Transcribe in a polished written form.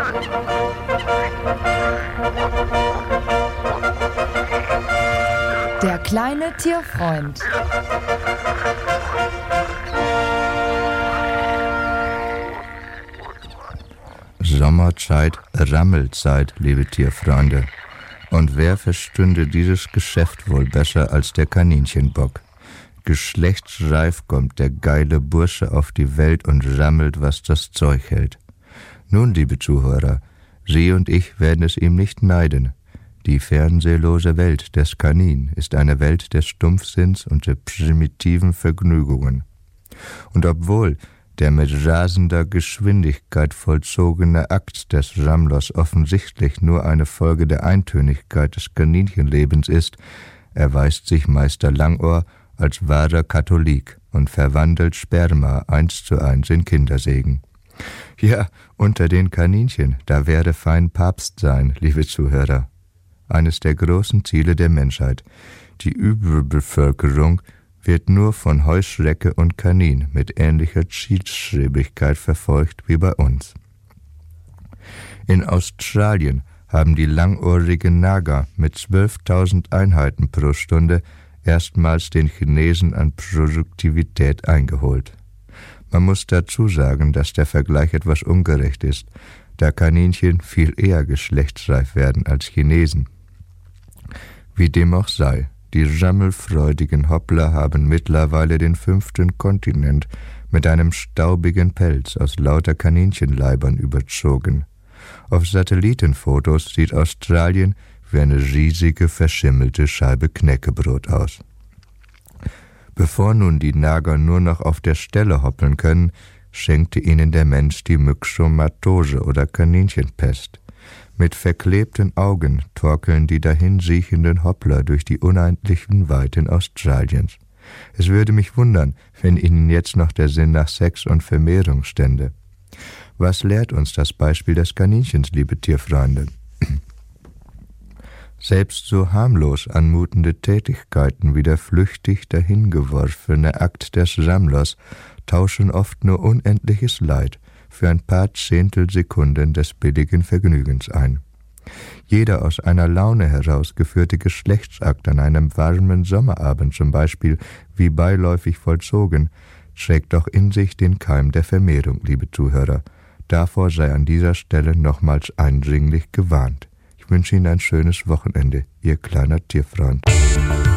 Der kleine Tierfreund. Sommerzeit, Rammelzeit, liebe Tierfreunde. Und wer verstünde dieses Geschäft wohl besser als der Kaninchenbock? Geschlechtsreif kommt der geile Bursche auf die Welt und rammelt, was das Zeug hält. Nun, liebe Zuhörer, Sie und ich werden es ihm nicht neiden. Die fernsehlose Welt des Kanin ist eine Welt des Stumpfsinns und der primitiven Vergnügungen. Und obwohl der mit rasender Geschwindigkeit vollzogene Akt des Rammlers offensichtlich nur eine Folge der Eintönigkeit des Kaninchenlebens ist, erweist sich Meister Langohr als wahrer Katholik und verwandelt Sperma 1:1 in Kindersegen. Ja, unter den Kaninchen, da werde fein Papst sein, liebe Zuhörer. Eines der großen Ziele der Menschheit, die Überbevölkerung, wird nur von Heuschrecke und Kanin mit ähnlicher Zielstrebigkeit verfolgt wie bei uns. In Australien haben die langohrigen Nager mit 12.000 Einheiten pro Stunde erstmals den Chinesen an Produktivität eingeholt. Man muss dazu sagen, dass der Vergleich etwas ungerecht ist, da Kaninchen viel eher geschlechtsreif werden als Chinesen. Wie dem auch sei, die rammelfreudigen Hoppler haben mittlerweile den 5. Kontinent mit einem staubigen Pelz aus lauter Kaninchenleibern überzogen. Auf Satellitenfotos sieht Australien wie eine riesige, verschimmelte Scheibe Knäckebrot aus. Bevor nun die Nager nur noch auf der Stelle hoppeln können, schenkte ihnen der Mensch die Myxomatose oder Kaninchenpest. Mit verklebten Augen torkeln die dahinsiechenden Hoppler durch die unendlichen Weiten Australiens. Es würde mich wundern, wenn ihnen jetzt noch der Sinn nach Sex und Vermehrung stände. Was lehrt uns das Beispiel des Kaninchens, liebe Tierfreunde? Selbst so harmlos anmutende Tätigkeiten wie der flüchtig dahingeworfene Akt des Rammlers tauschen oft nur unendliches Leid für ein paar Zehntelsekunden des billigen Vergnügens ein. Jeder aus einer Laune herausgeführte Geschlechtsakt an einem warmen Sommerabend zum Beispiel, wie beiläufig vollzogen, trägt doch in sich den Keim der Vermehrung, liebe Zuhörer. Davor sei an dieser Stelle nochmals eindringlich gewarnt. Ich wünsche Ihnen ein schönes Wochenende, Ihr kleiner Tierfreund.